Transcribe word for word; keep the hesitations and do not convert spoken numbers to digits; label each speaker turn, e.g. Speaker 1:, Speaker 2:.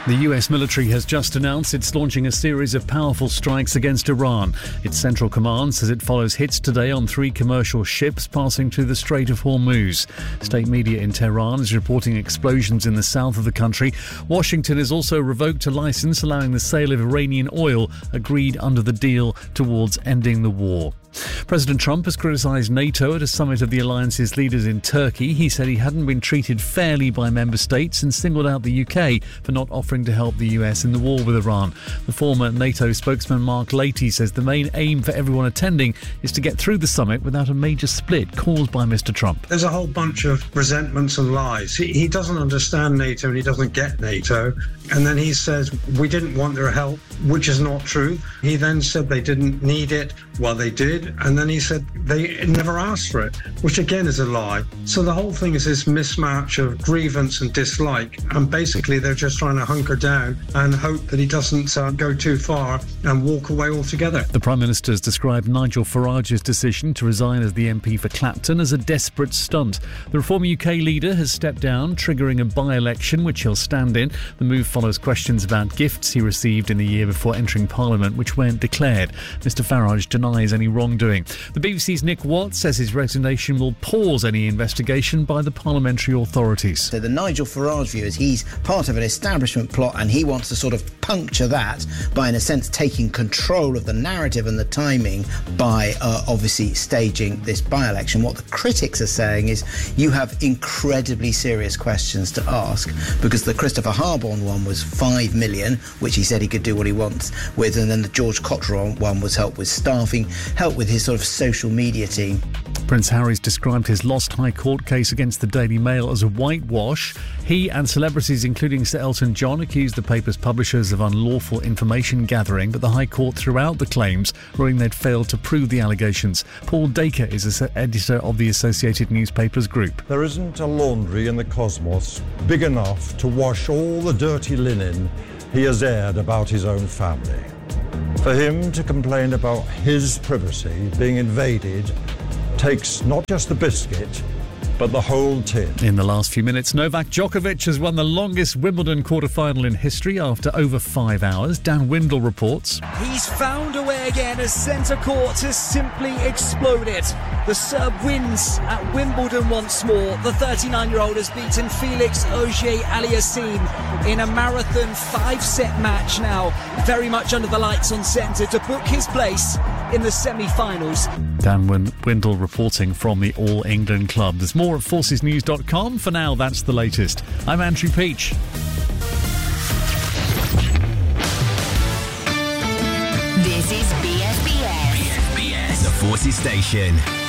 Speaker 1: The U S military has just announced it's launching a series of powerful strikes against Iran. Its Central Command says it follows hits today on three commercial ships passing through the Strait of Hormuz. State media in Tehran is reporting explosions in the south of the country. Washington has also revoked a license allowing the sale of Iranian oil agreed under the deal towards ending the war. President Trump has criticised NATO at a summit of the alliance's leaders in Turkey. He said he hadn't been treated fairly by member states and singled out the U K for not offering to help the U S in the war with Iran. The former NATO spokesman Mark Leahy says the main aim for everyone attending is to get through the summit without a major split caused by Mister Trump.
Speaker 2: There's a whole bunch of resentments and lies. He, he doesn't understand NATO and he doesn't get NATO. And then he says, we didn't want their help, which is not true. He then said they didn't need it. Well, they did. And then he said they never asked for it, which again is a lie. So the whole thing is this mismatch of grievance and dislike. And basically they're just trying to hunker down and hope that he doesn't uh, go too far and walk away altogether.
Speaker 1: The Prime Minister has described Nigel Farage's decision to resign as the M P for Clapton as a desperate stunt. The Reform U K leader has stepped down, triggering a by-election which he'll stand in. The move follows questions about gifts he received in the year before entering Parliament which weren't declared. Mister Farage denies any wrongdoing. The B B C's Nick Watt says his resignation will pause any investigation by the parliamentary authorities.
Speaker 3: So the Nigel Farage view is he's part of an establishment plot and he wants to sort of puncture that by, in a sense, taking control of the narrative and the timing by uh, obviously staging this by-election. What the critics are saying is you have incredibly serious questions to ask because the Christopher Harborne one was five million, which he said he could do what he wants with, and then the George Cottrell one was help with staffing, help with his sort of social media team.
Speaker 1: Prince Harry's described his lost High Court case against the Daily Mail as a whitewash. He and celebrities including Sir Elton John accused the paper's publishers of unlawful information gathering, but the High Court threw out the claims, ruling they'd failed to prove the allegations. Paul Dacre is a editor of the Associated Newspapers Group.
Speaker 4: There isn't a laundry in the cosmos big enough to wash all the dirty linen he has aired about his own family. For him to complain about his privacy being invaded takes not just the biscuit, but the whole tin.
Speaker 1: In the last few minutes, Novak Djokovic has won the longest Wimbledon quarter-final in history after over five hours. Dan Windle reports.
Speaker 5: He's found a way again as centre court has simply exploded. The Serb wins at Wimbledon once more. The thirty-nine-year-old has beaten Felix Auger-Aliassime in a marathon five-set match now, very much under the lights on centre to book his place in the semi-finals.
Speaker 1: Dan Windle reporting from the All England Club. There's more at forces news dot com. For now, that's the latest. I'm Andrew Peach.
Speaker 6: This is B S B S.
Speaker 7: B S B S, the Forces Station.